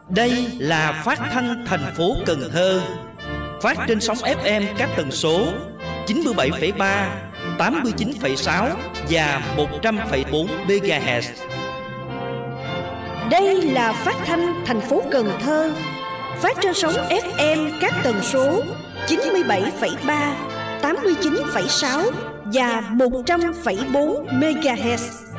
Đây là phát thanh thành phố Cần Thơ, phát trên sóng FM các tần số 97,3, 89,6 và 100,4 MHz. Đây là phát thanh thành phố Cần Thơ, phát trên sóng FM các tần số 97,3, 89,6 và 100,4 MHz.